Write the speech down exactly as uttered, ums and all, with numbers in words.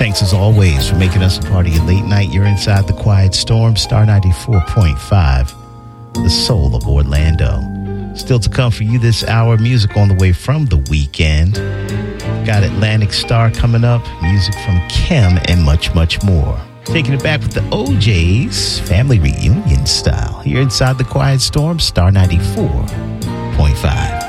Thanks as always for making us a part of your late night. You're inside the Quiet Storm, Star ninety-four point five, the soul of Orlando. Still to come for you this hour, music on the way from the weekend. Got Atlantic Star coming up, music from Kim, and much, much more. Taking it back with the O Js, family reunion style. Here inside the Quiet Storm, Star ninety-four point five.